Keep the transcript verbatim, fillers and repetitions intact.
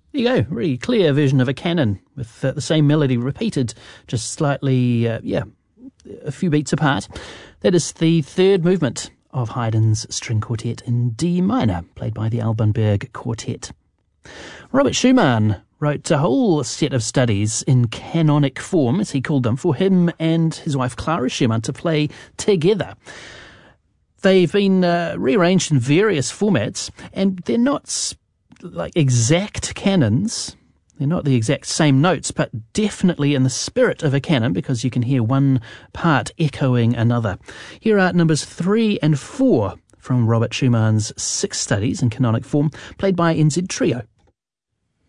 There you go, really clear version of a canon with uh, the same melody repeated, just slightly, uh, yeah, a few beats apart. That is the third movement of Haydn's string quartet in D minor, played by the Albanberg Quartet. Robert Schumann wrote a whole set of studies in canonic form, as he called them, for him and his wife Clara Schumann to play together. They've been uh, rearranged in various formats, and they're not like exact canons. They're not the exact same notes, but definitely in the spirit of a canon, because you can hear one part echoing another. Here are numbers three and four from Robert Schumann's six studies in canonic form, played by N Z Trio.